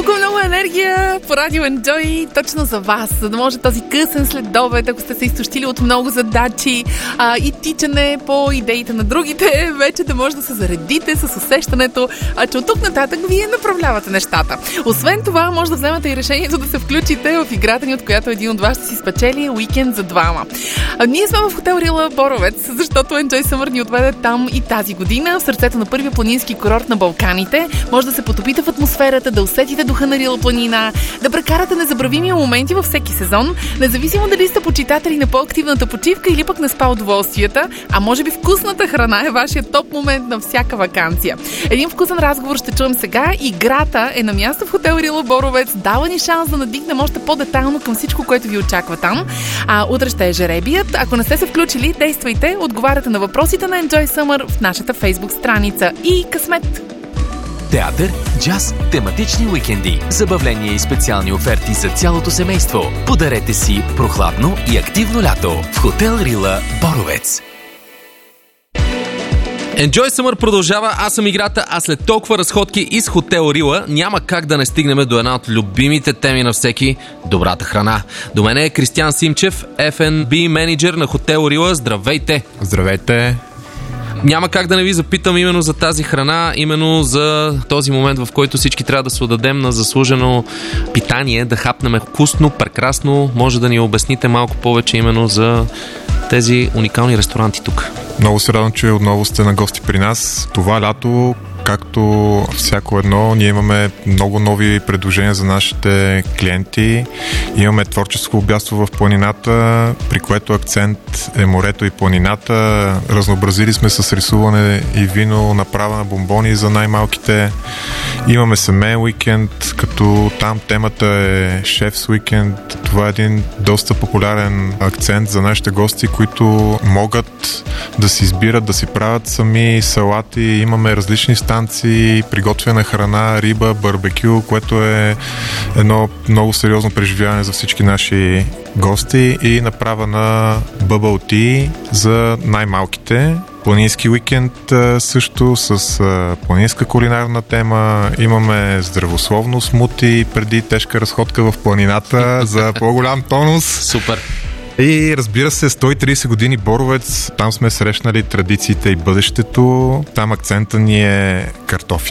Толкова много енергия по Радио Enjoy точно за вас, за да може този късен следобед, ако сте се изтощили от много задачи и тичане по идеите на другите, вече да може да се заредите с усещането, че от тук нататък вие направлявате нещата. Освен това, може да вземете и решението да се включите в играта ни, от която един от вас ще си спечели уикенд за двама. Ние сме в хотел Рила Боровец, защото Enjoy Summer ни отведе там и тази година, в сърцето на първия планински курорт на Балканите. Може да се потопите в атмосферата, да усетите духа на Рила планина, да прекарате незабравими моменти във всеки сезон, независимо дали сте почитатели на по-активната почивка или пък на спа удоволствията, а може би вкусната храна е вашия топ момент на всяка ваканция. Един вкусен разговор ще чуем сега. Играта е на място в хотел Рила Боровец. Дава ни шанс да надигнем още по-детайлно към всичко, което ви очаква там. Утре ще е жеребият. Ако не сте се включили, действайте, отговаряте на въпросите на Enjoy Summer в нашата Facebook страница. И късмет! Театър, джаз, тематични уикенди, забавления и специални оферти за цялото семейство. Подарете си прохладно и активно лято в хотел Рила Боровец. Enjoy Summer продължава. Аз съм играта, а след толкова разходки из хотел Рила няма как да не стигнем до една от любимите теми на всеки – добрата храна. До мен е Кристиан Симчев, F&B менеджер на хотел Рила. Здравейте! Здравейте! Няма как да не ви запитам именно за тази храна, именно за този момент, в който всички трябва да се отдадем на заслужено питание, да хапнем вкусно, прекрасно. Може да ни обясните малко повече именно за тези уникални ресторанти тук. Много се радвам, че отново сте на гости при нас. Това лято, както всяко едно, ние имаме много нови предложения за нашите клиенти. Имаме творческо обядство в планината, при което акцент е морето и планината. Разнообразили сме с рисуване и вино, направа на бомбони за най-малките. Имаме семейен уикенд, като там темата е шефс уикенд. Това е един доста популярен акцент за нашите гости, които могат да си избират, да си правят сами салати. Имаме различни станции, приготвена храна, риба, барбекю, което е едно много сериозно преживяване за всички наши гости, и направа на bubble tea за най-малките. Планински уикенд също с планинска кулинарна тема. Имаме здравословно смути преди тежка разходка в планината за по-голям тонус. Супер! И разбира се, 130 години Боровец, там сме срещнали традициите и бъдещето. Там акцента ни е картофи.